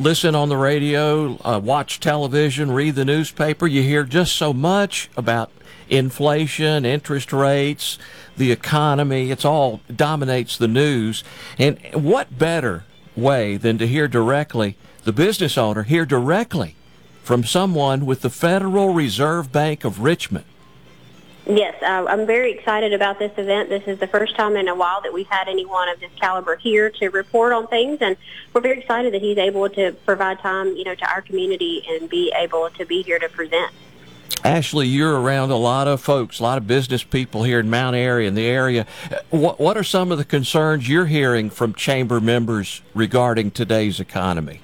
listen on the radio, watch television, read the newspaper, you hear just so much about inflation, interest rates, the economy. It's all dominates the news. And what better way than to hear directly, the business owner hear directly from someone with the Federal Reserve Bank of Richmond? Yes, I'm very excited about this event. This is the first time in a while that we've had anyone of this caliber here to report on things, and we're very excited that he's able to provide time, to our community and be able to be here to present. Ashley, you're around a lot of folks, a lot of business people here in Mount Airy and the area. What are some of the concerns you're hearing from chamber members regarding today's economy?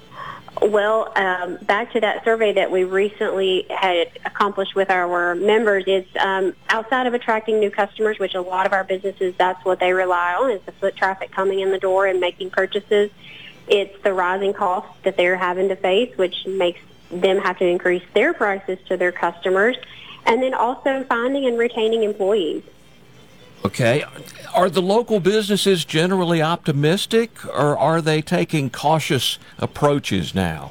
Well, back to that survey that we recently had accomplished with our members, it's outside of attracting new customers, which a lot of our businesses, that's what they rely on, is the foot traffic coming in the door and making purchases. It's the rising costs that they're having to face, which makes them have to increase their prices to their customers, and then also finding and retaining employees. Okay. Are the local businesses generally optimistic, or are they taking cautious approaches now?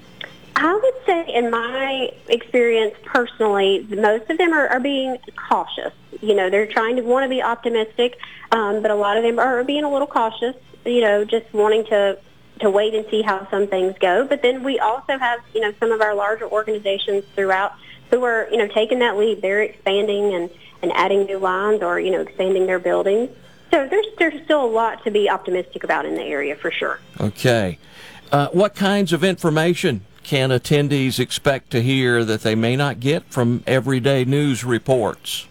I would say, in my experience personally, most of them are being cautious. They're trying to want to be optimistic, but a lot of them are being a little cautious, just wanting to wait and see how some things go. But then we also have, some of our larger organizations throughout who are, taking that lead. They're expanding and adding new lines or, expanding their buildings. So there's still a lot to be optimistic about in the area for sure. Okay. What kinds of information can attendees expect to hear that they may not get from everyday news reports?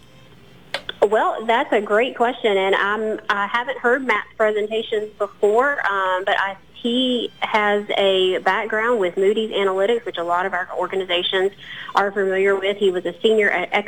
Well, that's a great question, and I haven't heard Matt's presentations before, but he has a background with Moody's Analytics, which a lot of our organizations are familiar with. He was a senior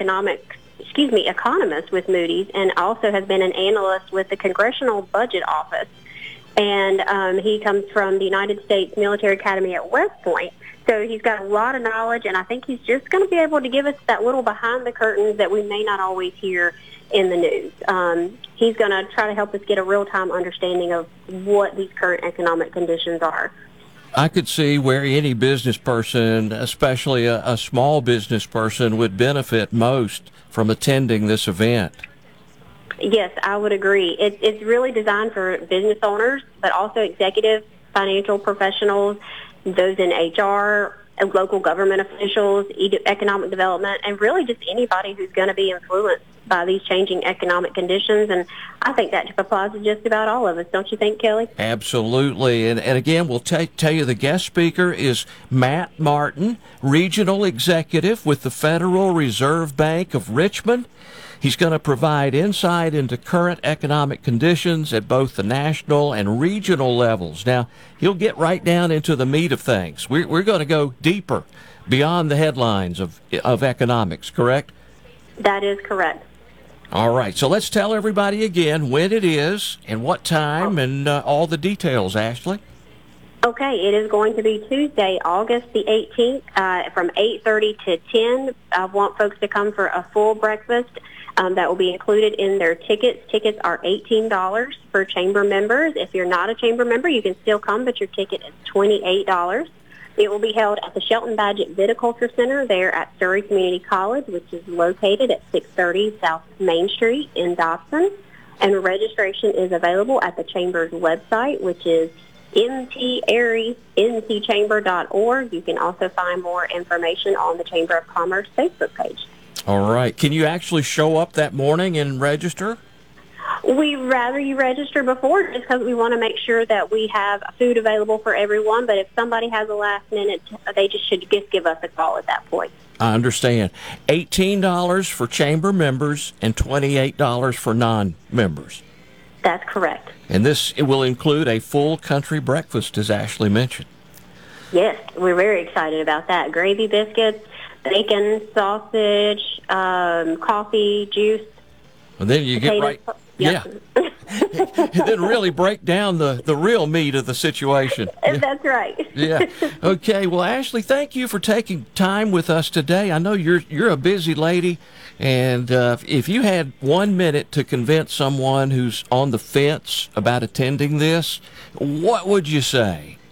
economist with Moody's, and also has been an analyst with the Congressional Budget Office. And he comes from the United States Military Academy at West Point. So he's got a lot of knowledge, and I think he's just going to be able to give us that little behind the curtains that we may not always hear in the news. He's going to try to help us get a real-time understanding of what these current economic conditions are. I could see where any business person, especially a small business person, would benefit most from attending this event. Yes, I would agree. It's really designed for business owners, but also executive, financial professionals, those in HR, local government officials, economic development, and really just anybody who's going to be influenced by these changing economic conditions. And I think that applies to just about all of us. Don't you think, Kelly? Absolutely. And again, we'll tell you the guest speaker is Matt Martin, Regional Executive with the Federal Reserve Bank of Richmond. He's going to provide insight into current economic conditions at both the national and regional levels. Now, he'll get right down into the meat of things. We're going to go deeper beyond the headlines of economics, correct? That is correct. All right, so let's tell everybody again when it is and what time and all the details, Ashley. Okay, it is going to be Tuesday, August the 18th, from 8:30 to 10. I want folks to come for a full breakfast. That will be included in their tickets. Tickets are $18 for chamber members. If you're not a chamber member, you can still come, but your ticket is $28. It will be held at the Shelton Badgett Viticulture Center there at Surry Community College, which is located at 630 South Main Street in Dobson. And registration is available at the Chamber's website, which is ntchamber.org. You can also find more information on the Chamber of Commerce Facebook page. All right. Can you actually show up that morning and register? We'd rather you register before, just because we want to make sure that we have food available for everyone. But if somebody has a last minute, they should just give us a call at that point. I understand. $18 for chamber members and $28 for non-members. That's correct. And it will include a full country breakfast, as Ashley mentioned. Yes, we're very excited about that. Gravy biscuits, bacon, sausage, coffee, juice. And then you get right. Yep. Yeah. And then really break down the real meat of the situation. That's right. Yeah. Okay. Well, Ashley, thank you for taking time with us today. I know you're a busy lady, and if you had 1 minute to convince someone who's on the fence about attending this, what would you say?